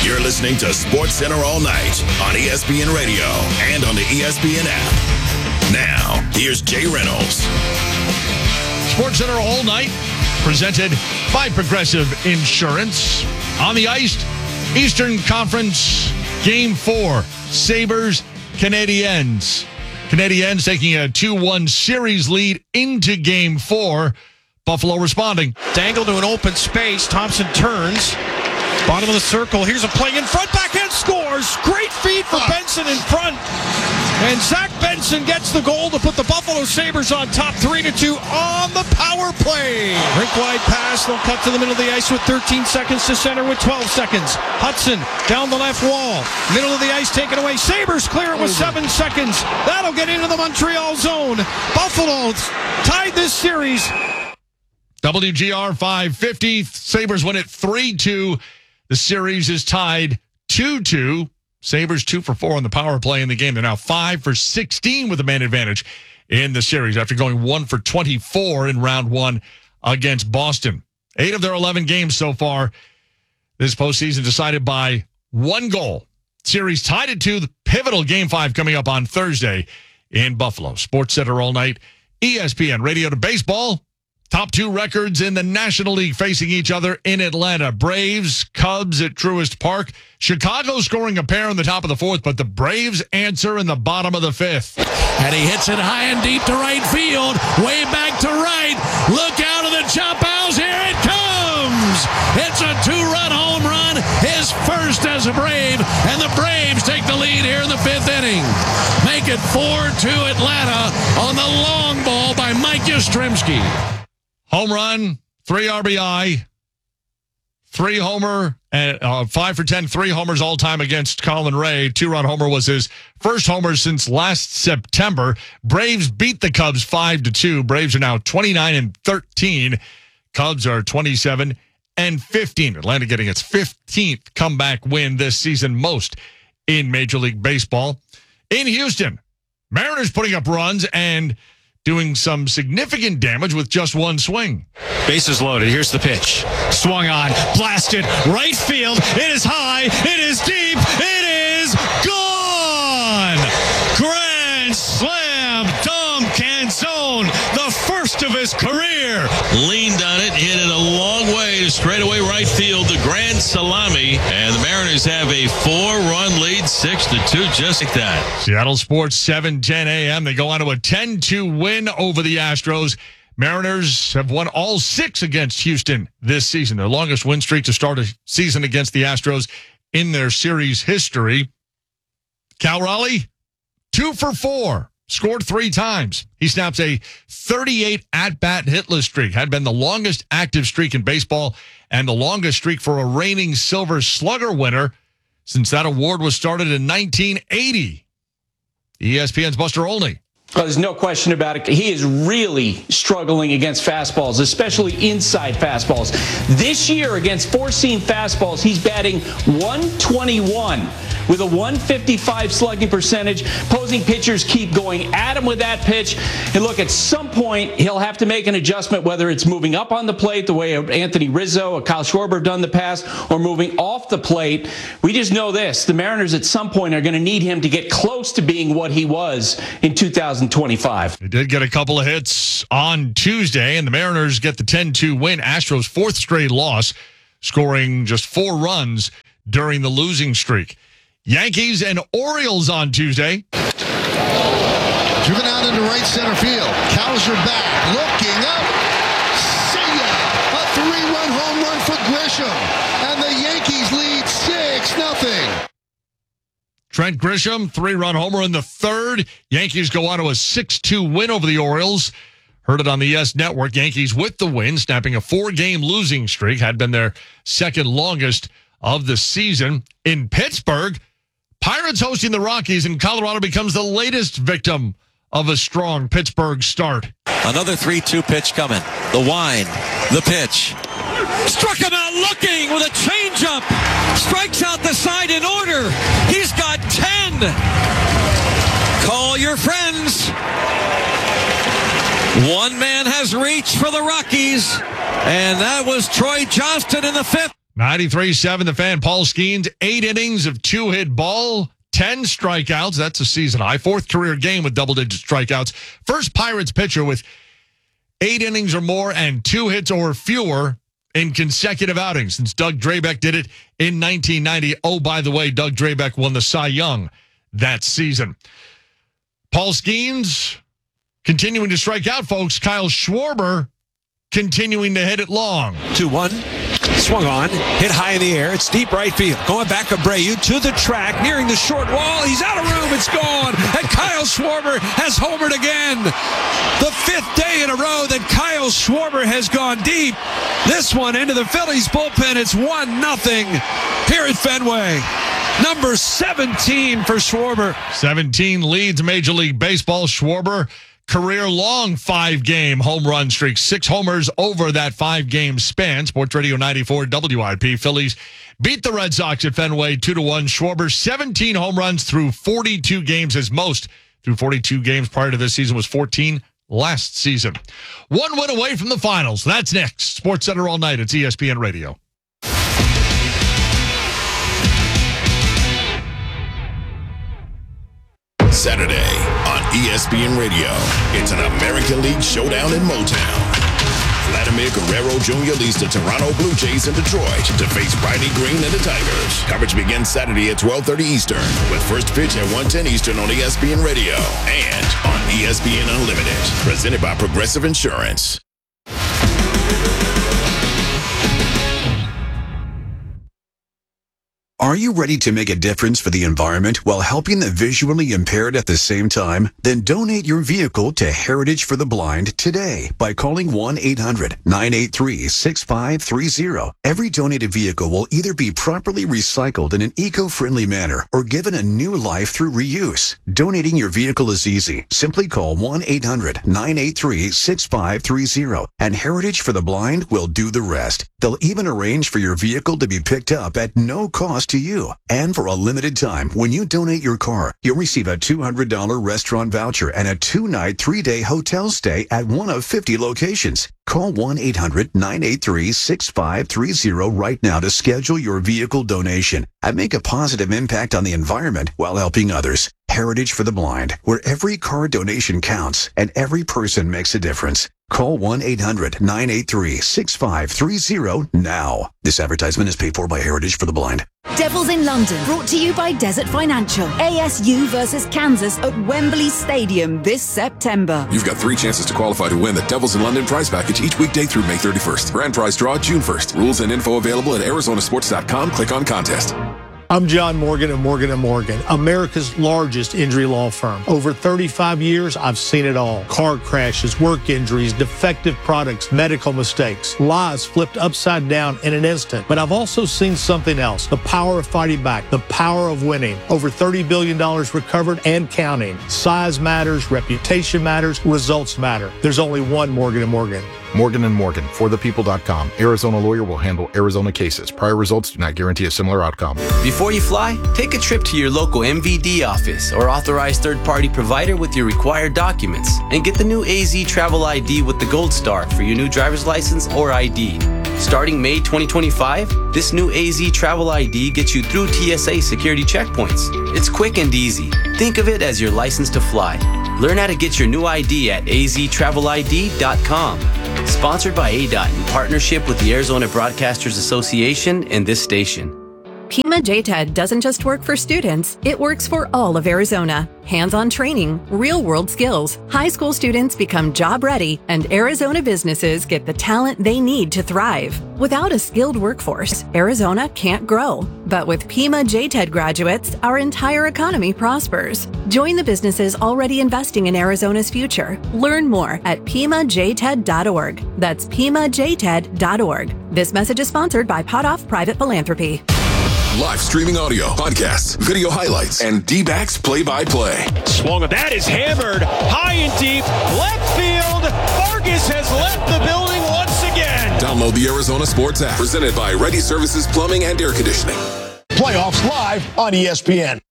You're listening to SportsCenter All Night on ESPN Radio and on the ESPN app. Now, here's Jay Reynolds. SportsCenter All Night, presented by Progressive Insurance. On the ice, Eastern Conference Game 4, Sabres, Canadiens. Canadiens taking a 2-1 series lead into Game 4. Buffalo responding. Dangle to an open space. Thompson turns. Bottom of the circle. Here's a play in front. Backhand scores. Great feed for Benson in front. And Zach Benson gets the goal to put the Buffalo Sabres on top 3-2 on the power play. Rink-wide pass. They'll cut to the middle of the ice with 13 seconds to center with 12 seconds. Hudson down the left wall. Middle of the ice taken away. Sabres clear it with 7 seconds. That'll get into the Montreal zone. Buffalo tied this series. WGR 550. Sabres win it 3-2. The series is tied 2-2. Sabres 2 for 4 on the power play in the game. They're now 5 for 16 with a man advantage in the series after going 1 for 24 in round 1 against Boston. 8 of their 11 games so far this postseason decided by 1 goal. Series tied at 2. The pivotal Game 5 coming up on Thursday in Buffalo. SportsCenter All Night, ESPN Radio to Baseball. Top 2 records in the National League facing each other in Atlanta. Braves, Cubs at Truist Park. Chicago scoring a pair in the top of the 4th, but the Braves answer in the bottom of the 5th. And he hits it high and deep to right field. Way back to right. Look out of the chop house. Here it comes. It's a 2-run home run. His first as a Brave. And the Braves take the lead here in the 5th inning. Make it 4-2 Atlanta on the long ball by Mike Yastrzemski. Home run, 3 RBI, 3 homer, and 5 for 10, 3 homers all time against Colin Ray. 2-run homer was his first homer since last September. Braves beat the Cubs 5-2. Braves are now 29-13. Cubs are 27-15. Atlanta getting its 15th comeback win this season, most in Major League Baseball. In Houston, Mariners putting up runs and doing some significant damage with just 1 swing. Bases loaded. Here's the pitch. Swung on. Blasted. Right field. It is high. It is deep. It is gone. Grand slam. Dom Canzone. The first of his career. Leaned on it. Hit it a long way to straightaway right field. The grand salami. And the Mariners have a 4-run lead. 6-2. Just like that. Seattle Sports 7:10 a.m. They go on to a 10-2 win over the Astros. Mariners have won all 6 against Houston this season. Their longest win streak to start a season against the Astros in their series history. Cal Raleigh, 2 for 4. Scored 3 times. He snaps a 38 at-bat hitless streak. Had been the longest active streak in baseball and the longest streak for a reigning Silver Slugger winner since that award was started in 1980. ESPN's Buster Olney. Well, there's no question about it. He is really struggling against fastballs, especially inside fastballs. This year, against four-seam fastballs, he's batting .121 with a .155 slugging percentage. Opposing pitchers keep going at him with that pitch. And look, at some point, he'll have to make an adjustment, whether it's moving up on the plate the way Anthony Rizzo or Kyle Schwarber have done in the past, or moving off the plate. We just know this. The Mariners at some point are going to need him to get close to being what he was in 2025. They did get a couple of hits on Tuesday, and the Mariners get the 10-2 win. Astros' 4th straight loss, scoring just 4 runs during the losing streak. Yankees and Orioles on Tuesday. Driven out into right center field. Cowser back, looking up. See ya! A 3-run home run for Grisham. And the Yankees lead 6-0. Trent Grisham, 3-run homer in the 3rd. Yankees go on to a 6-2 win over the Orioles. Heard it on the YES Network. Yankees with the win, snapping a 4-game losing streak. Had been their 2nd longest of the season. In Pittsburgh, Pirates hosting the Rockies, and Colorado becomes the latest victim of a strong Pittsburgh start. Another 3-2 pitch coming. The wind, the pitch. Struck him out looking with a changeup. Strikes out the side in order. He's got 10. Call your friends. One man has reached for the Rockies, and that was Troy Johnston in the 5th. 93.7 The Fan. Paul Skeens, 8 innings of 2-hit ball, 10 strikeouts. That's a season high. 4th career game with double-digit strikeouts. First Pirates pitcher with 8 innings or more and 2 hits or fewer in consecutive outings since Doug Drabek did it in 1990. Oh, by the way, Doug Drabek won the Cy Young that season. Paul Skeens continuing to strike out, folks. Kyle Schwarber continuing to hit it long. 2-1. Swung on, hit high in the air. It's deep right field. Going back Abreu to the track, nearing the short wall. He's out of room. It's gone. And Kyle Schwarber has homered again. The 5th day in a row that Kyle Schwarber has gone deep. This one into the Phillies bullpen. It's 1-0 here at Fenway. Number 17 for Schwarber. 17 leads Major League Baseball. Schwarber, career-long 5-game home run streak. 6 homers over that 5-game span. Sports Radio 94 WIP. Phillies beat the Red Sox at Fenway 2-1. Schwarber, 17 home runs through 42 games. His most through 42 games prior to this season was 14 last season. 1 win away from the finals. That's next. Sports Center all night. It's ESPN Radio. Saturday on ESPN Radio, it's an American League showdown in Motown. Vladimir Guerrero Jr. leads the Toronto Blue Jays in Detroit to face Riley Green and the Tigers. Coverage begins Saturday at 12:30 Eastern with first pitch at 1:10 Eastern on ESPN Radio and on ESPN Unlimited. Presented by Progressive Insurance. Are you ready to make a difference for the environment while helping the visually impaired at the same time? Then donate your vehicle to Heritage for the Blind today by calling 1-800-983-6530. Every donated vehicle will either be properly recycled in an eco-friendly manner or given a new life through reuse. Donating your vehicle is easy. Simply call 1-800-983-6530 and Heritage for the Blind will do the rest. They'll even arrange for your vehicle to be picked up at no cost to you. And for a limited time, when you donate your car, you'll receive a $200 restaurant voucher and a 2-night, 3-day hotel stay at one of 50 locations. Call 1-800-983-6530 right now to schedule your vehicle donation and make a positive impact on the environment while helping others. Heritage for the Blind, where every car donation counts and every person makes a difference. Call 1-800-983-6530 now. This advertisement is paid for by Heritage for the Blind. Devils in London, brought to you by Desert Financial. ASU versus Kansas at Wembley Stadium this September. You've got 3 chances to qualify to win the Devils in London prize package each weekday through May 31st. Grand prize draw June 1st. Rules and info available at arizonasports.com. Click on contest. I'm John Morgan of Morgan & Morgan, America's largest injury law firm. Over 35 years, I've seen it all. Car crashes, work injuries, defective products, medical mistakes, lives flipped upside down in an instant. But I've also seen something else, the power of fighting back, the power of winning. Over $30 billion recovered and counting. Size matters, reputation matters, results matter. There's only one Morgan & Morgan. Morgan & Morgan, forthepeople.com. Arizona lawyer will handle Arizona cases. Prior results do not guarantee a similar outcome. Before you fly, take a trip to your local MVD office or authorized third-party provider with your required documents and get the new AZ Travel ID with the Gold Star for your new driver's license or ID. Starting May 2025, this new AZ Travel ID gets you through TSA security checkpoints. It's quick and easy. Think of it as your license to fly. Learn how to get your new ID at aztravelid.com. Sponsored by ADOT in partnership with the Arizona Broadcasters Association and this station. Pima JTED doesn't just work for students, it works for all of Arizona. Hands-on training, real-world skills, high school students become job-ready, and Arizona businesses get the talent they need to thrive. Without a skilled workforce, Arizona can't grow. But with Pima JTED graduates, our entire economy prospers. Join the businesses already investing in Arizona's future. Learn more at PimaJTED.org. That's PimaJTED.org. This message is sponsored by Potoff Private Philanthropy. Live streaming audio, podcasts, video highlights, and D-backs play-by-play. Swung. That is hammered high and deep. Left field. Vargas has left the building once again. Download the Arizona Sports app. Presented by Ready Services Plumbing and Air Conditioning. Playoffs live on ESPN.